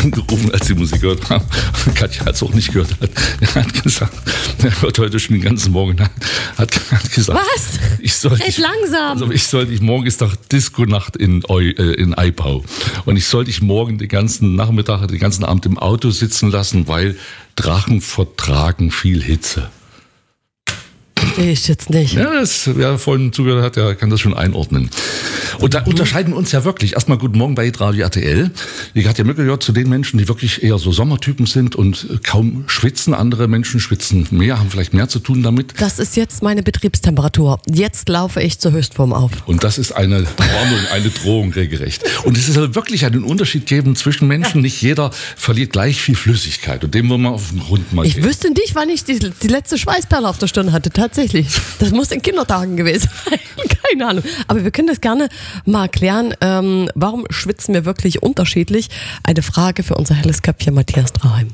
angerufen, als die Musik gehört haben. Katja hat es auch nicht gehört. Er hat gesagt, er hört heute schon den ganzen Morgen. Hat gesagt, was? Red langsam. Morgen ist doch Disco-Nacht in Eibau. Und ich soll dich morgen den ganzen Nachmittag, den ganzen Abend im Auto sitzen lassen, weil Drachen vertragen viel Hitze. Ich jetzt nicht. Ja, wer vorhin zugehört hat, der kann das schon einordnen. Und da unterscheiden wir uns ja wirklich. Erstmal guten Morgen bei Radio RTL. Die Katja Mücke gehört zu den Menschen, die wirklich eher so Sommertypen sind und kaum schwitzen. Andere Menschen schwitzen mehr, haben vielleicht mehr zu tun damit. Das ist jetzt meine Betriebstemperatur. Jetzt laufe ich zur Höchstform auf. Und das ist eine Warnung, eine Drohung regelrecht. Und es ist also wirklich einen Unterschied geben zwischen Menschen. Nicht jeder verliert gleich viel Flüssigkeit. Und dem wollen wir auf den Grund mal gehen. Ich wüsste nicht, wann ich die letzte Schweißperle auf der Stirn hatte. Tatsächlich. Das muss in Kindertagen gewesen sein. Keine Ahnung. Aber wir können das gerne mal erklären. Warum schwitzen wir wirklich unterschiedlich? Eine Frage für unser helles Köpfchen Matthias Traheim.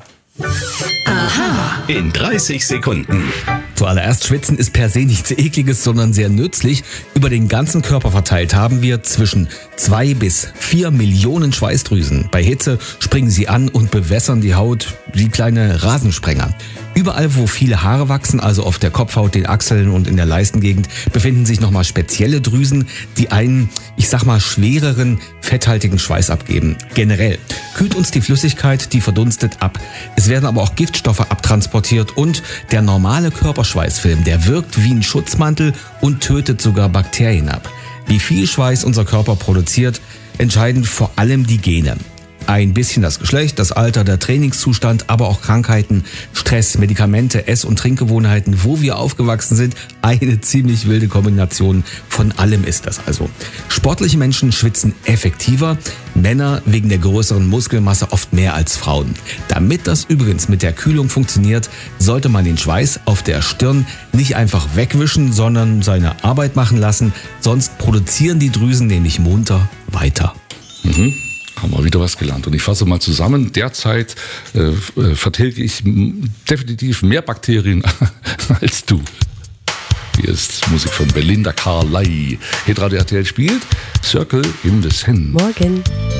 Aha. In 30 Sekunden. Zuallererst, Schwitzen ist per se nichts Ekliges, sondern sehr nützlich. Über den ganzen Körper verteilt haben wir zwischen 2 bis 4 Millionen Schweißdrüsen. Bei Hitze springen sie an und bewässern die Haut wie kleine Rasensprenger. Überall, wo viele Haare wachsen, also auf der Kopfhaut, den Achseln und in der Leistengegend, befinden sich nochmal spezielle Drüsen, die einen, ich sag mal, schwereren, fetthaltigen Schweiß abgeben. Generell kühlt uns die Flüssigkeit, die verdunstet, ab. Es werden aber auch Giftstoffe abtransportiert und der normale Körperschweißfilm, der wirkt wie ein Schutzmantel und tötet sogar Bakterien ab. Wie viel Schweiß unser Körper produziert, entscheiden vor allem die Gene. Ein bisschen das Geschlecht, das Alter, der Trainingszustand, aber auch Krankheiten, Stress, Medikamente, Ess- und Trinkgewohnheiten, wo wir aufgewachsen sind. Eine ziemlich wilde Kombination von allem ist das also. Sportliche Menschen schwitzen effektiver, Männer wegen der größeren Muskelmasse oft mehr als Frauen. Damit das übrigens mit der Kühlung funktioniert, sollte man den Schweiß auf der Stirn nicht einfach wegwischen, sondern seine Arbeit machen lassen, sonst produzieren die Drüsen nämlich munter weiter. Haben wir wieder was gelernt. Und ich fasse mal zusammen. Derzeit vertilge ich definitiv mehr Bakterien als du. Hier ist Musik von Belinda Carlisle. Hier Radio RTL spielt Circle in the Sun. Morgen.